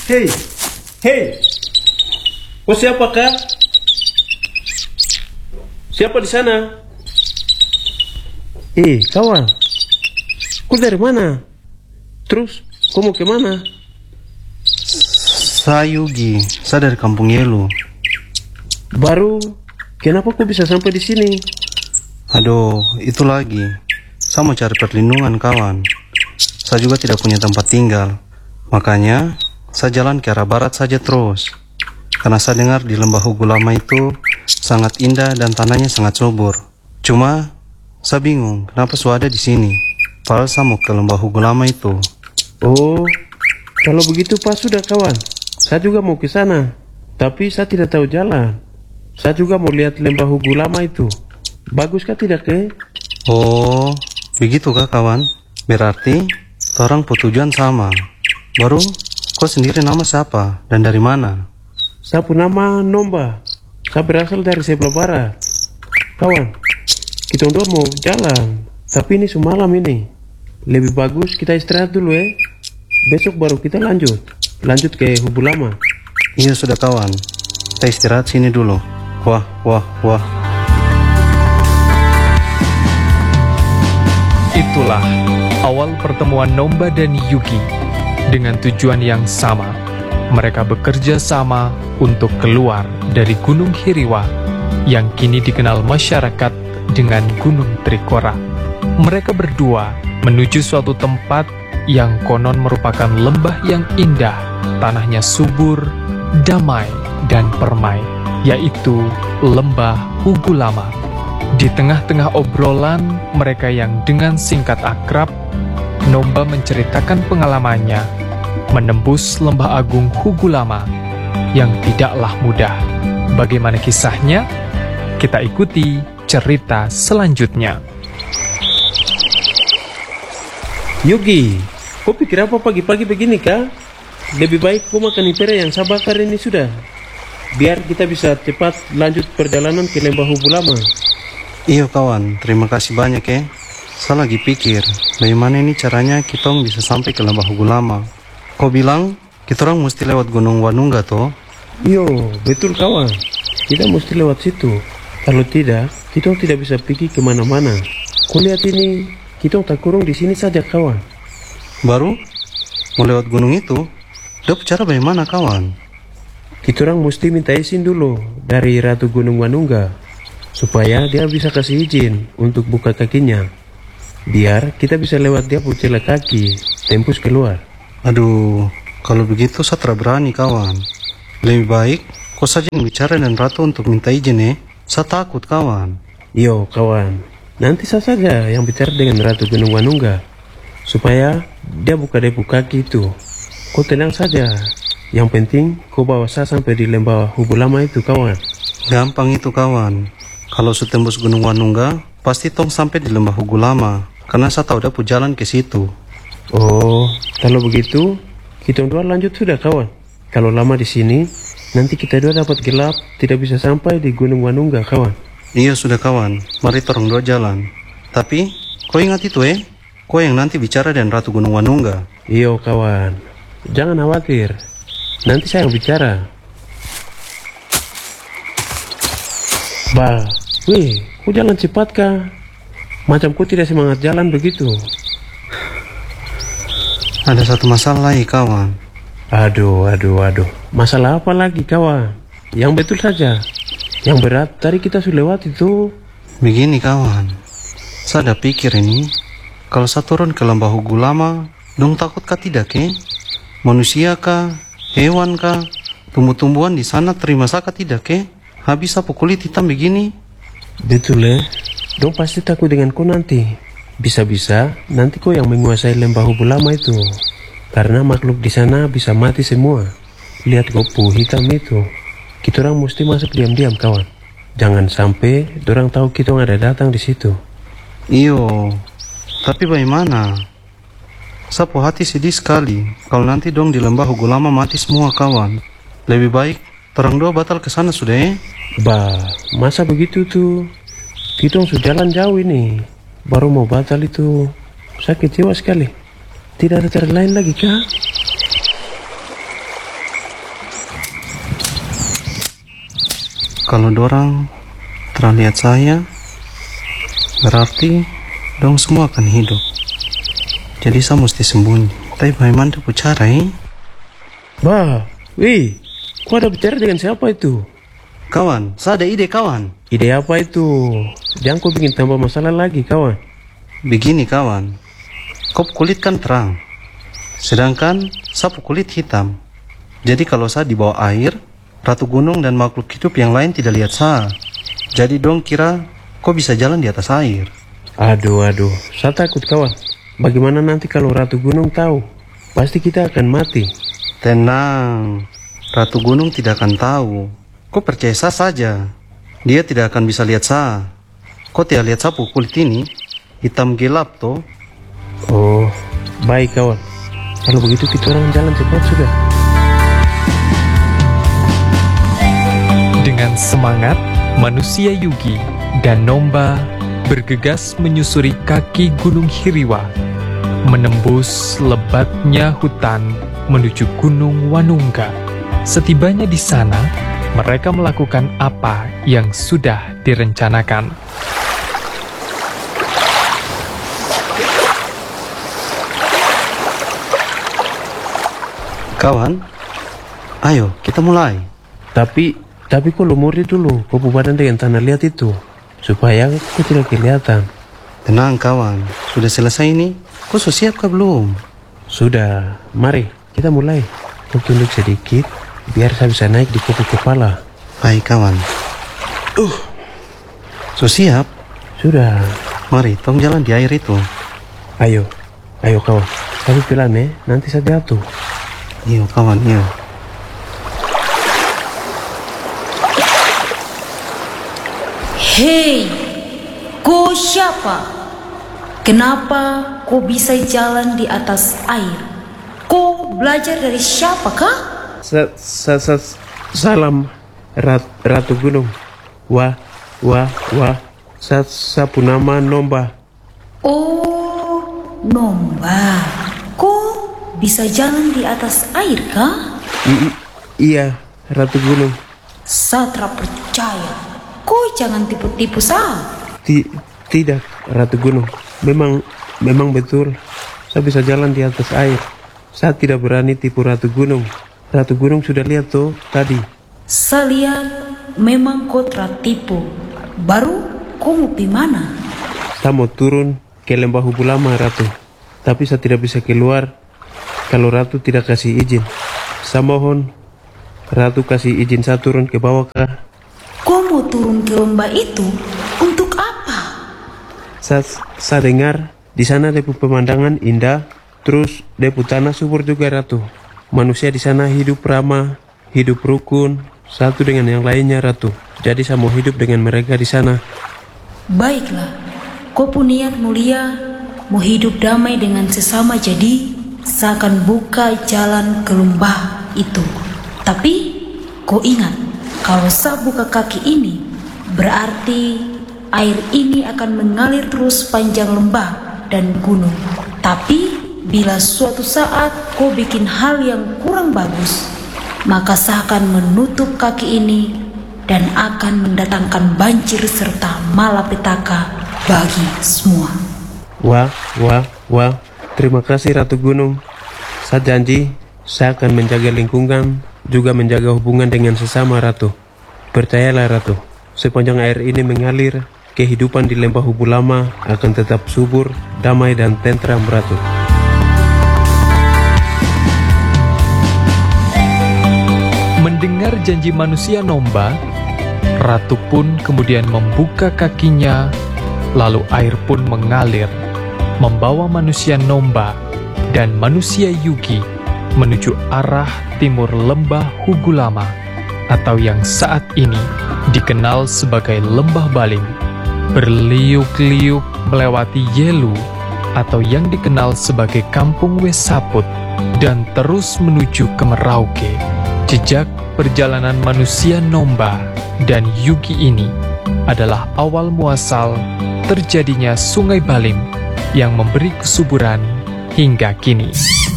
Hei, hei, oh siapa kak? Siapa di sana? Kawan, kau dari mana? Terus, kau mau kemana? Saya Yugi, saya dari Kampung Yelu. Baru, kenapa kau bisa sampai di sini? Aduh, itu lagi. Saya mau cari perlindungan kawan. Saya juga tidak punya tempat tinggal. Makanya, saya jalan ke arah barat saja terus. Karena saya dengar di lembah Hugu Lama itu sangat indah dan tanahnya sangat subur. Cuma, saya bingung kenapa ada di sini. Padahal saya mau ke lembah Hugu Lama itu. Oh, kalau begitu pas sudah kawan. Saya juga mau ke sana. Tapi saya tidak tahu jalan. Saya juga mau lihat lembah Hugu Lama itu. Bagus kah tidak Oh, begitu kah kawan? Berarti orang tujuan sama. Baru, kau sendiri nama siapa dan dari mana? Saya punya nama Nomba. Saya berasal dari sebelah barat. Kawan, kita berdua mau jalan. Tapi ini semalam ini. Lebih bagus kita istirahat dulu Besok baru kita lanjut ke Hugu Lama. Iya sudah kawan. Kita istirahat sini dulu. Wah. Itulah awal pertemuan Nomba dan Yugi. Dengan tujuan yang sama, mereka bekerja sama untuk keluar dari Gunung Hiriwa yang kini dikenal masyarakat dengan Gunung Trikora. Mereka berdua menuju suatu tempat yang konon merupakan lembah yang indah, tanahnya subur, damai, dan permai, yaitu Lembah Hugu Lama. Di tengah-tengah obrolan mereka yang dengan singkat akrab, Nomba menceritakan pengalamannya menembus Lembah Agung Hugu Lama yang tidaklah mudah. Bagaimana kisahnya? Kita ikuti cerita selanjutnya. Yugi, kau pikir apa pagi-pagi begini kah? Lebih baik kau makan ipera yang saya bakar ini sudah. Biar kita bisa cepat lanjut perjalanan ke lembah Hugu Lama. Iya kawan, terima kasih banyak Saya lagi pikir, bagaimana ini caranya kita bisa sampai ke lembah Hugu Lama. Kau bilang, kita orang mesti lewat Gunung Wanungga toh? Iyo, betul kawan. Kita mesti lewat situ. Kalau tidak, kita tidak bisa pergi kemana-mana. Kau lihat ini, kita tak kurung di sini saja kawan. Baru, mau lewat gunung itu, udah cara bagaimana kawan? Kita orang mesti minta izin dulu dari Ratu Gunung Wanungga. Supaya dia bisa kasih izin untuk buka kakinya. Biar kita bisa lewat dia pucela kaki, tembus keluar. Aduh, kalau begitu saya tidak berani kawan. Lebih baik kau saja yang bicara dan Ratu untuk minta izin Saya takut kawan. Yo kawan, nanti saya saja yang bicara dengan Ratu Gunung Wanungga. Supaya dia buka debu kaki itu. Kau tenang saja. Yang penting kau bawa saya sampai di lembah Hugu Lama itu kawan. Gampang itu kawan. Kalau sudah tembus Gunung Wanungga, pasti tong sampai di lembah Hugu Lama. Karena saya tahu dapat jalan ke situ. Oh, kalau begitu, kita dua lanjut sudah kawan. Kalau lama di sini, nanti kita dua dapat gelap, tidak bisa sampai di Gunung Wanungga kawan. Iya sudah kawan, mari torong dua jalan. Tapi, kau ingat itu kau yang nanti bicara dengan Ratu Gunung Wanungga. Iyo kawan, jangan khawatir. Nanti saya yang bicara. Wih, kau jalan cepat kah? Macam kau tidak semangat jalan begitu. Ada satu masalah lagi kawan. Aduh. Masalah apa lagi kawan? Yang betul saja. Yang berat tadi kita sudah lewat itu. Begini kawan, saya ada pikir ini, kalau saya turun ke lembah Hugu Lama, dong takut kah tidak Manusia kah? Hewan kah? Tumbuh-tumbuhan di sana terima saya kah tidak Habis apa kulit hitam begini? Betul dong pasti takut dengan kau nanti. Bisa-bisa nanti kau yang menguasai lembah Hugu Lama itu. Karena makhluk di sana bisa mati semua. Lihat gopu hitam itu. Kita orang mesti masuk diam-diam kawan. Jangan sampai dorang tahu kita ada datang di situ. Iyo, tapi bagaimana? Saya hati sedih sekali kalau nanti dong di lembah Hugu Lama mati semua kawan. Lebih baik orang dua batal ke sana sudah masa begitu tuh? Kita sudah jalan jauh ini. Baru mau batal itu. Saya kecewa sekali. Tidak ada cara lain lagi kah? Kalau dorang telah lihat saya, berarti dong semua akan hidup. Jadi saya mesti sembunyi. Tapi bagaimana tuh cara Bah, wih, kau ada bicara dengan siapa itu? Kawan, saya ada ide kawan. Ide apa itu? Jangan kau bikin tambah masalah lagi kawan. Begini kawan, kau kulit kan terang, sedangkan saya kulit hitam. Jadi kalau saya di bawah air, ratu gunung dan makhluk hidup yang lain tidak lihat saya. Jadi dong kira kau bisa jalan di atas air. Aduh, saya takut kawan. Bagaimana nanti kalau ratu gunung tahu? Pasti kita akan mati. Tenang, ratu gunung tidak akan tahu. Kau percaya saya saja, dia tidak akan bisa lihat saya. Kau tidak lihat saya kulit ini hitam gelap toh. Oh, baik kawan. Kalau begitu kita orang jalan cepat sudah. Dengan semangat, manusia Yugi dan Nomba bergegas menyusuri kaki Gunung Hiriwa, menembus lebatnya hutan menuju Gunung Wanungga. Setibanya di sana, mereka melakukan apa yang sudah direncanakan. Kawan, ayo kita mulai. Tapi kau lumuri dulu kau badan dengan tanah liat itu, supaya kau tidak kelihatan. Tenang kawan, sudah selesai ini. Kau sudah siap kah belum? Sudah, mari kita mulai. Kau tunduk sedikit, biar saya bisa naik di kuku kepala. Baik kawan. Sudah siap? Sudah. Mari, tong jalan di air itu. Ayo kawan. Tapi pelan nanti saya jatuh. Iya kawan, iya. Hei, kau siapa? Kenapa kau bisa jalan di atas air? Kau belajar dari siapa kah? Salam Ratu Gunung. Wah. Sapu nama Nomba. Oh, Nomba. Kau bisa jalan di atas air kah? Iya, Ratu Gunung. Saya tak percaya. Kau jangan tipu-tipu saya. Tidak, Ratu Gunung. Memang betul. Saya bisa jalan di atas air. Saya tidak berani tipu Ratu Gunung. Ratu Gunung sudah lihat tuh tadi. Saya lihat memang kau tertipu. Baru kau mau pergi mana? Saya mau turun ke lembah Hubulama, Ratu. Tapi saya tidak bisa keluar kalau Ratu tidak kasih izin. Saya mohon Ratu kasih izin saya turun ke bawah kah? Kau mau turun ke lembah itu untuk apa? Saya dengar di sana depu pemandangan indah, terus depu tanah subur juga, Ratu. Manusia di sana hidup ramah, hidup rukun, satu dengan yang lainnya, Ratu. Jadi saya mau hidup dengan mereka di sana. Baiklah, kau punya niat mulia, mau hidup damai dengan sesama, jadi saya akan buka jalan ke lembah itu. Tapi kau ingat, kalau saya buka kaki ini, berarti air ini akan mengalir terus panjang lembah dan gunung. Tapi bila suatu saat kau bikin hal yang kurang bagus, maka saya akan menutup kaki ini dan akan mendatangkan banjir serta malapetaka bagi semua. Wah. Terima kasih, Ratu Gunung. Saya janji, saya akan menjaga lingkungan, juga menjaga hubungan dengan sesama, Ratu. Percayalah, Ratu, sepanjang air ini mengalir, kehidupan di lembah Hubulama akan tetap subur, damai, dan tentram, Ratu. Mendengar janji manusia Nomba, Ratu pun kemudian membuka kakinya, lalu air pun mengalir, membawa manusia Nomba dan manusia Yugi menuju arah timur lembah Hugulama, atau yang saat ini dikenal sebagai Lembah Baling, berliuk-liuk melewati Yelu, atau yang dikenal sebagai Kampung Wesaput, dan terus menuju ke Merauke. Jejak perjalanan manusia Nomba dan Yugi ini adalah awal muasal terjadinya Sungai Balim yang memberi kesuburan hingga kini.